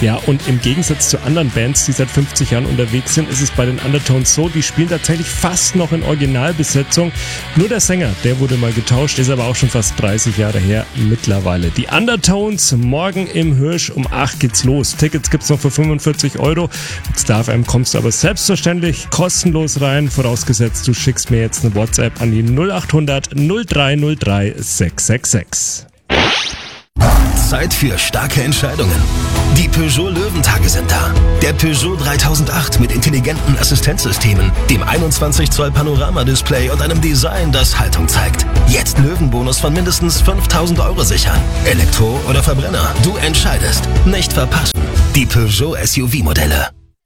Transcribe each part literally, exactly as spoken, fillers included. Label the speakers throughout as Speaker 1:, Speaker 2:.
Speaker 1: Ja, und im Gegensatz zu anderen Bands, die seit fünfzig Jahren unterwegs sind, ist es bei den Undertones so, die spielen tatsächlich fast noch in Originalbesetzung. Nur der Sänger, der wurde mal getauscht, ist aber auch schon fast dreißig Jahre her mittlerweile. Die Undertones, morgen im Hirsch um acht geht's los. Tickets gibt's noch für fünfundvierzig Euro. Mit Star F M kommst du aber selbstverständlich kostenlos rein, vorausgesetzt du schickst mir jetzt eine WhatsApp an die null acht hundert null drei null drei sechs sechs sechs.
Speaker 2: Zeit für starke Entscheidungen. Die Peugeot Löwentage sind da. Der Peugeot dreitausendacht mit intelligenten Assistenzsystemen, dem einundzwanzig Zoll Panorama-Display und einem Design, das Haltung zeigt. Jetzt Löwenbonus von mindestens fünftausend Euro sichern. Elektro oder Verbrenner, du entscheidest. Nicht verpassen. Die Peugeot S U V-Modelle.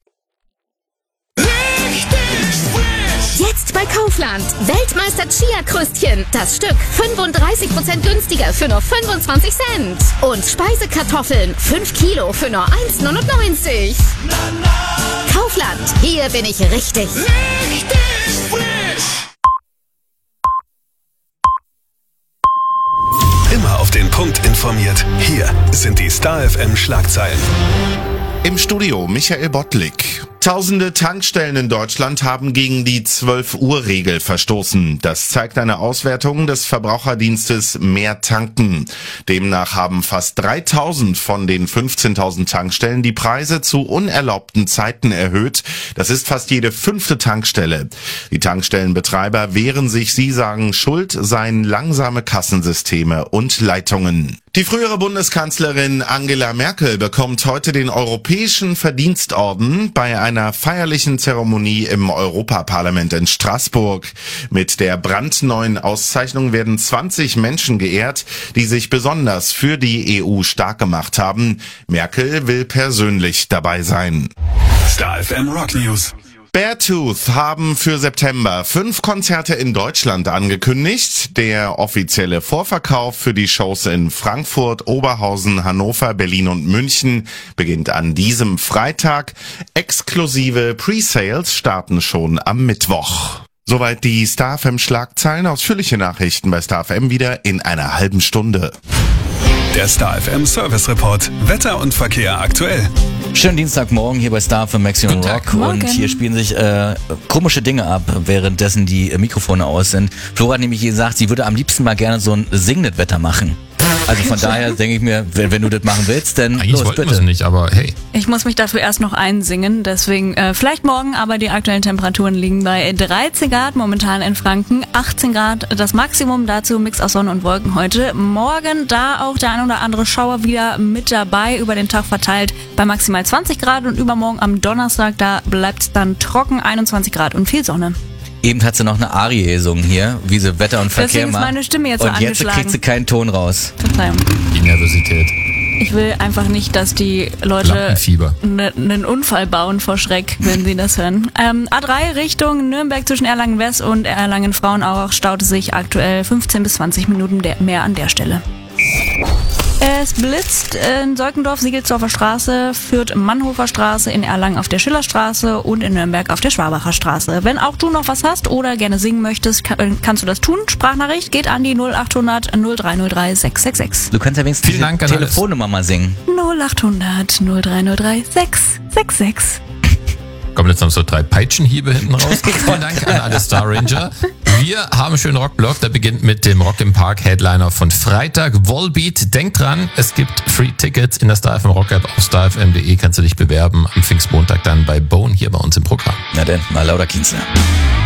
Speaker 3: Jetzt bei Kaufland. Weltmeister Chia-Kröstchen. Das Stück fünfunddreißig Prozent günstiger für nur fünfundzwanzig Cent. Und Speisekartoffeln fünf Kilo für nur eins neunundneunzig. Kaufland. Hier bin ich richtig. Richtig frisch.
Speaker 2: Immer auf den Punkt informiert. Hier sind die Star F M Schlagzeilen.
Speaker 4: Im Studio Michael Bottlik. Tausende Tankstellen in Deutschland haben gegen die zwölf-Uhr-Regel verstoßen. Das zeigt eine Auswertung des Verbraucherdienstes Mehr Tanken. Demnach haben fast dreitausend von den fünfzehntausend Tankstellen die Preise zu unerlaubten Zeiten erhöht. Das ist fast jede fünfte Tankstelle. Die Tankstellenbetreiber wehren sich, sie sagen, schuld seien langsame Kassensysteme und Leitungen. Die frühere Bundeskanzlerin Angela Merkel bekommt heute den Europäischen Verdienstorden bei einer feierlichen Zeremonie im Europaparlament in Straßburg. Mit der brandneuen Auszeichnung werden zwanzig Menschen geehrt, die sich besonders für die E U stark gemacht haben. Merkel will persönlich dabei sein.
Speaker 2: Star F M Rock News.
Speaker 4: Beartooth haben für September fünf Konzerte in Deutschland angekündigt. Der offizielle Vorverkauf für die Shows in Frankfurt, Oberhausen, Hannover, Berlin und München beginnt an diesem Freitag. Exklusive Pre-Sales starten schon am Mittwoch. Soweit die Star F M Schlagzeilen. Ausführliche Nachrichten bei Star F M wieder in einer halben Stunde.
Speaker 2: Der Star F M Service Report. Wetter und Verkehr aktuell.
Speaker 5: Schönen Dienstagmorgen hier bei Star F M Maximum Rock. Und hier spielen sich äh, komische Dinge ab, währenddessen die äh, Mikrofone aus sind. Flora hat nämlich gesagt, sie würde am liebsten mal gerne so ein Singnet-Wetter machen. Also von daher denke ich mir, wenn, wenn du das machen willst, dann
Speaker 6: eigentlich
Speaker 5: los,
Speaker 6: wollten
Speaker 5: bitte.
Speaker 6: wir es nicht, aber hey.
Speaker 7: Ich muss mich dafür erst noch einsingen, deswegen äh, vielleicht morgen, aber die aktuellen Temperaturen liegen bei dreizehn Grad momentan in Franken, achtzehn Grad das Maximum, dazu Mix aus Sonne und Wolken heute. Morgen da auch der ein oder andere Schauer wieder mit dabei, über den Tag verteilt bei maximal zwanzig Grad und übermorgen am Donnerstag, da bleibt es dann trocken, einundzwanzig Grad und viel Sonne.
Speaker 5: Eben hat sie noch eine Arie gesungen hier, wie sie Wetter und Verkehr
Speaker 7: Deswegen ist
Speaker 5: macht.
Speaker 7: meine Stimme jetzt so
Speaker 5: und jetzt
Speaker 7: angeschlagen.
Speaker 5: kriegt sie keinen Ton raus.
Speaker 7: Verzeihung.
Speaker 6: Die Nervosität.
Speaker 7: Ich will einfach nicht, dass die Leute
Speaker 6: Lampenfieber.
Speaker 7: einen Unfall bauen vor Schreck, wenn sie das hören. Ähm, A drei Richtung Nürnberg zwischen Erlangen-West und Erlangen-Frauenauer staute sich aktuell fünfzehn bis zwanzig Minuten der, mehr an der Stelle. Es blitzt in Seukendorf, Siegelsdorfer Straße, Fürth-Mannhofer Straße, in Erlangen auf der Schillerstraße und in Nürnberg auf der Schwabacher Straße. Wenn auch du noch was hast oder gerne singen möchtest, kann, kannst du das tun. Sprachnachricht geht an die null acht hundert null drei null drei sechs sechs sechs.
Speaker 5: Du kannst ja wenigstens
Speaker 6: Vielen Dank
Speaker 5: die
Speaker 6: an
Speaker 5: Telefonnummer mal singen.
Speaker 7: null acht hundert null drei null drei sechs sechs sechs.
Speaker 6: Kommen jetzt noch so drei Peitschenhiebe hinten raus. Vielen Dank an alle Star Ranger. Wir haben einen schönen Rockblock, der beginnt mit dem Rock im Park Headliner von Freitag, Volbeat. Denk dran, es gibt Free Tickets in der Star F M Rock App auf star f m punkt d e kannst du dich bewerben. Am Pfingstmontag dann bei Bone hier bei uns im Programm.
Speaker 5: Na denn, mal lauter Kienzler.